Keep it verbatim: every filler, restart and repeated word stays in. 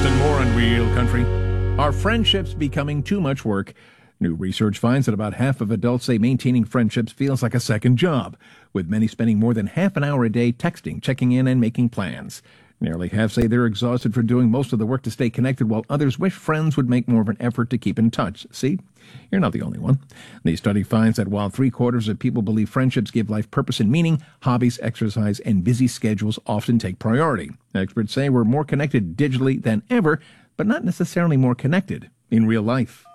and more on Real Country. Are friendships becoming too much work? New research finds that about half of adults say maintaining friendships feels like a second job, with many spending more than half an hour a day texting, checking in, and making plans. Nearly half say they're exhausted from doing most of the work to stay connected, while others wish friends would make more of an effort to keep in touch. See? You're not the only one. The study finds that while three-quarters of people believe friendships give life purpose and meaning, hobbies, exercise, and busy schedules often take priority. Experts say we're more connected digitally than ever, but not necessarily more connected in real life.